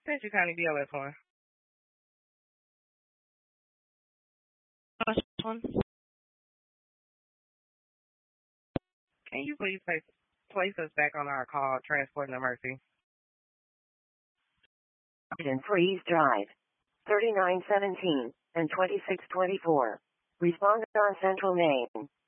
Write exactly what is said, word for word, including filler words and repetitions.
Thank you, Connie. B L S one. First one. Can you please place, place us back on our call, Transport No Mercy? In Freeze Drive. thirty-nine seventeen and twenty-six twenty-four. Respond on Central Main.